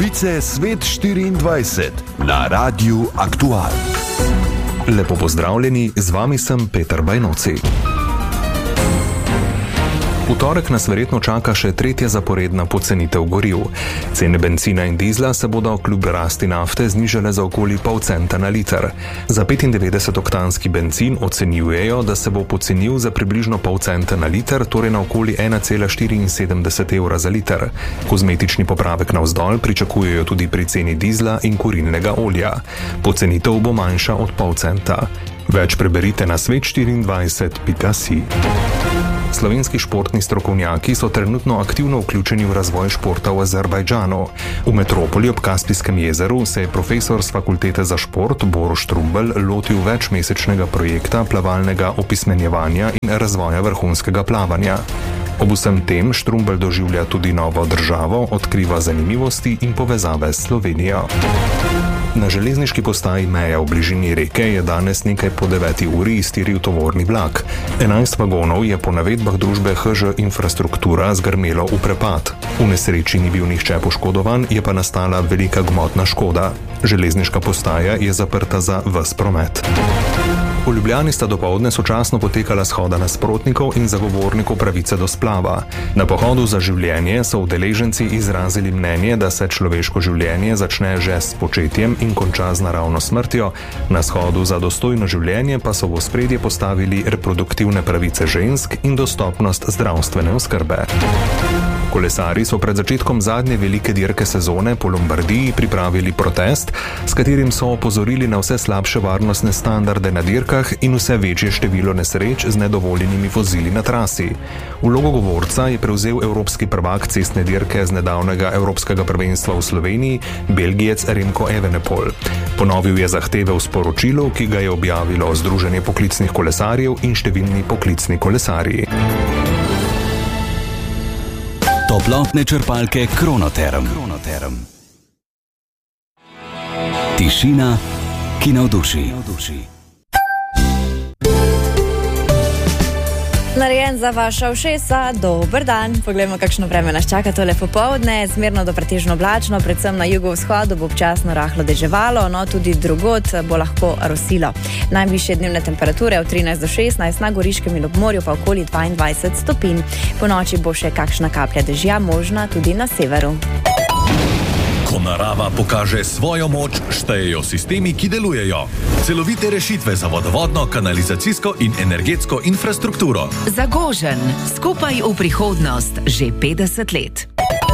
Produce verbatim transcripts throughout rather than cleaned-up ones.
Novice Svet štiriindvajset na Radiu Aktual. Lepo pozdravljeni, z vami sem Peter Bajnoci. V torek nas verjetno čaka še tretja zaporedna pocenitev goriv. Cene bencina in dizla se bodo kljub rasti nafte znižale za okoli pol centa na liter. Za petindevetdesetoktanski bencin ocenjujejo, da se bo pocenil za približno pol centa na liter, torej na okoli ena cela štiriinsedemdeset evra za liter. Kozmetični popravek navzdol pričakujejo tudi pri ceni dizla in kurilnega olja. Pocenitev bo manjša od pol centa. Več preberite na svet štiriindvajset pika si. Slovenski športni strokovnjaki so trenutno aktivno vključeni v razvoj športa v Azerbajdžanu. V metropoli ob Kaspijskem jezeru se je profesor z fakultete za šport Borut Štrumbelj lotil večmesečnega projekta plavalnega opismenjevanja in razvoja vrhunskega plavanja. Ob vsem tem Štrumbelj doživlja tudi novo državo, odkriva zanimivosti in povezave s Slovenijo. Na železniški postaji Meja v bližini reke je danes nekaj po deveti uri iztiril tovorni vlak. enajst vagonov je po navedbah družbe H Ž Infrastruktura zgrmelo v prepad. V nesreči ni bil nihče poškodovan, je pa nastala velika gmotna škoda. Železniška postaja je zaprta za ves promet. V Ljubljani sta dopoldne sočasno potekala shoda nasprotnikov in zagovornikov pravice do splava. Na pohodu za življenje so udeleženci izrazili mnenje, da se človeško življenje začne že s početjem in konča z naravno smrtjo, na shodu za dostojno življenje pa so v ospredje postavili reproduktivne pravice žensk in dostopnost zdravstvene oskrbe. Kolesarji so pred začetkom zadnje velike dirke sezone po Lombardiji pripravili protest, s katerim so opozorili na vse slabše varnostne standarde na dirkah in vse večje število nesreč z nedovoljenimi vozili na trasi. Vlogo govorca je prevzel evropski prvak cestne dirke z nedavnega evropskega prvenstva v Sloveniji, Belgijec Remko Evenepoel. Ponovil je zahteve v sporočilu, ki ga je objavilo Združenje poklicnih kolesarjev in številni poklicni kolesarji. Toplotne črpalke Kronoterm. Kronoterm. Tišina, ki navduši. Narejen za vaša ušesa, dober dan. Poglejmo, kakšno vreme nas čaka tole popoldne. Zmerno do pretežno oblačno, predvsem na jugovzhodu bo občasno rahlo deževalo, no tudi drugod bo lahko rosilo. Najvišje dnevne temperature od trinajst do šestnajst, na Goriškem in ob morju pa okoli dvaindvajset stopinj. Po noči bo še kakšna kaplja dežja možna tudi na severu. Ko narava pokaže svojo moč, štejejo sistemi, ki delujejo. Celovite rešitve za vodovodno, kanalizacijsko in energetsko infrastrukturo. Zagožen, skupaj v prihodnost, že petdeset let.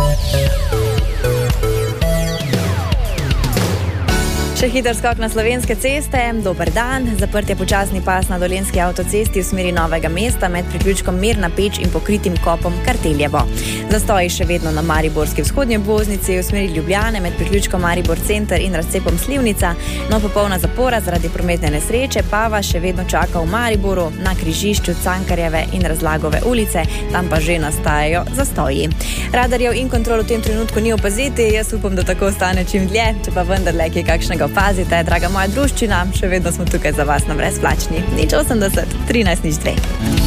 Še hiter skok na slovenske ceste, dober dan. Zaprt je počasni pas na dolenjski avtocesti v smeri Novega mesta med priključkom Mirna Peč in pokritim kopom Karteljevo. Zastoji še vedno na mariborski vzhodnji obvoznici v smeri Ljubljane med priključkom Maribor center in razcepom Slivnica, no popolna zapora zaradi prometne nesreče pa vas še vedno čaka v Mariboru na križišču Cankarjeve in Razlagove ulice, tam pa že nastajajo zastoji. Radarjev in kontrol v tem trenutku ni opaziti, jaz upam, da tako ostane čim dlje, če pa vendarle kje kakšnega opazite, draga moja druščina, še vedno smo tukaj za vas na brezplačni. nič osemdeset, trinajst nič dve.